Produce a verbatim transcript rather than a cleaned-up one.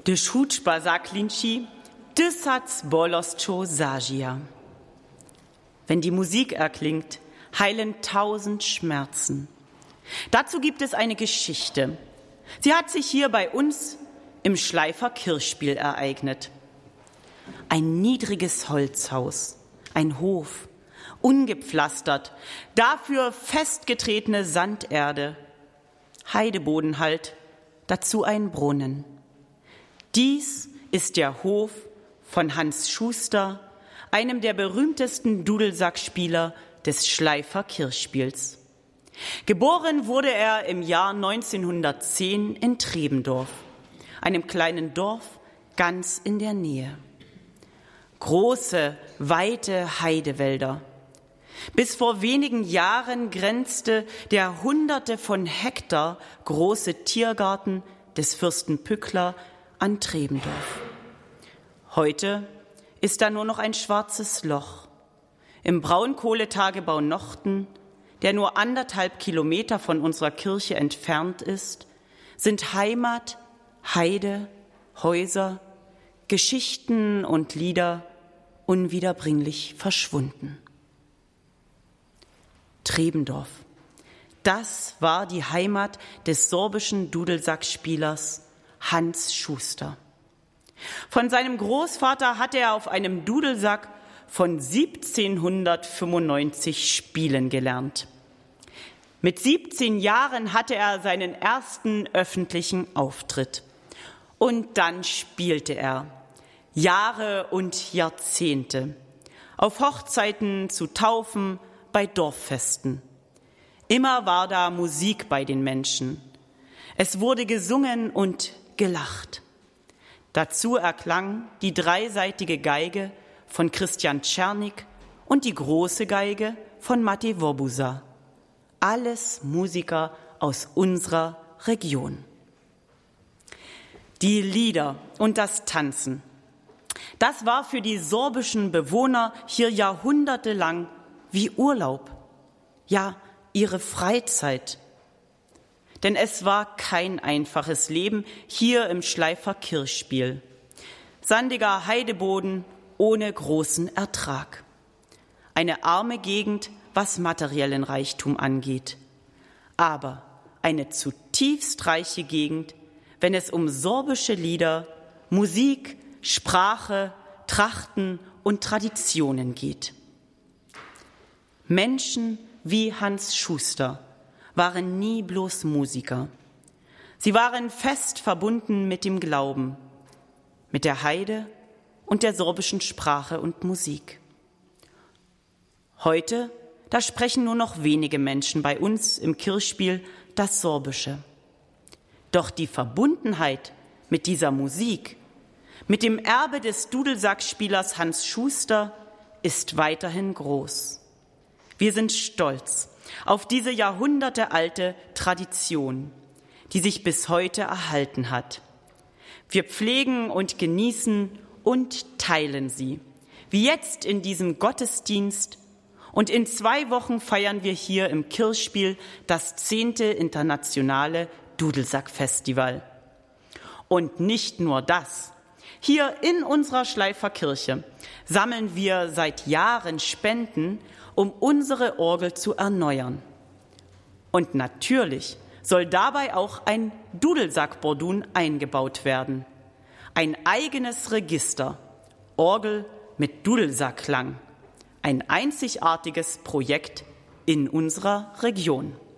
De Schutschba Saklinci, Dissatz Bolostcho Sagia. Wenn die Musik erklingt, heilen tausend Schmerzen. Dazu gibt es eine Geschichte. Sie hat sich hier bei uns im Schleifer Kirchspiel ereignet. Ein niedriges Holzhaus, ein Hof, ungepflastert, dafür festgetretene Sanderde, Heideboden halt, dazu ein Brunnen. Dies ist der Hof von Hans Schuster, einem der berühmtesten Dudelsackspieler des Schleifer Kirchspiels. Geboren wurde er im Jahr neunzehnhundertzehn in Trebendorf, einem kleinen Dorf ganz in der Nähe. Große, weite Heidewälder. Bis vor wenigen Jahren grenzte der hunderte von Hektar große Tiergarten des Fürsten Pückler an Trebendorf. Heute ist da nur noch ein schwarzes Loch. Im Braunkohletagebau Nochten, der nur anderthalb Kilometer von unserer Kirche entfernt ist, sind Heimat, Heide, Häuser, Geschichten und Lieder unwiederbringlich verschwunden. Trebendorf, das war die Heimat des sorbischen Dudelsackspielers Hans Schuster. Von seinem Großvater hatte er auf einem Dudelsack von siebzehnhundertfünfundneunzig spielen gelernt. Mit siebzehn Jahren hatte er seinen ersten öffentlichen Auftritt. Und dann spielte er Jahre und Jahrzehnte auf Hochzeiten, zu Taufen, bei Dorffesten. Immer war da Musik bei den Menschen. Es wurde gesungen und gelacht. Dazu erklang die dreiseitige Geige von Christian Czernik und die große Geige von Matti Wobusa. Alles Musiker aus unserer Region. Die Lieder und das Tanzen, das war für die sorbischen Bewohner hier jahrhundertelang wie Urlaub, ja, ihre Freizeit. Denn es war kein einfaches Leben hier im Schleifer Kirchspiel. Sandiger Heideboden ohne großen Ertrag. Eine arme Gegend, was materiellen Reichtum angeht. Aber eine zutiefst reiche Gegend, wenn es um sorbische Lieder, Musik, Sprache, Trachten und Traditionen geht. Menschen wie Hans Schuster waren nie bloß Musiker. Sie waren fest verbunden mit dem Glauben, mit der Heide und der sorbischen Sprache und Musik. Heute, da sprechen nur noch wenige Menschen bei uns im Kirchspiel das Sorbische. Doch die Verbundenheit mit dieser Musik, mit dem Erbe des Dudelsackspielers Hans Schuster, ist weiterhin groß. Wir sind stolz auf diese jahrhundertealte Tradition, die sich bis heute erhalten hat. Wir pflegen und genießen und teilen sie, wie jetzt in diesem Gottesdienst. Und in zwei Wochen feiern wir hier im Kirchspiel das zehnte internationale Dudelsack-Festival. Und nicht nur das. Hier in unserer Schleifer Kirche sammeln wir seit Jahren Spenden, um unsere Orgel zu erneuern. Und natürlich soll dabei auch ein Dudelsack-Bordun eingebaut werden. Ein eigenes Register, Orgel mit Dudelsackklang. Ein einzigartiges Projekt in unserer Region.